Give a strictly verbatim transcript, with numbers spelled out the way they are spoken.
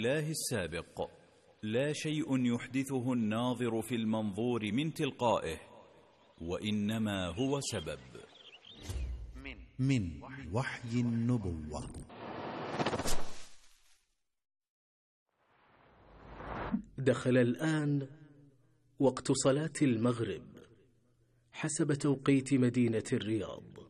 الله السابق، لا شيء يحدثه الناظر في المنظور من تلقائه، وإنما هو سبب. من وحي النبوة. دخل الآن وقت صلاة المغرب حسب توقيت مدينة الرياض.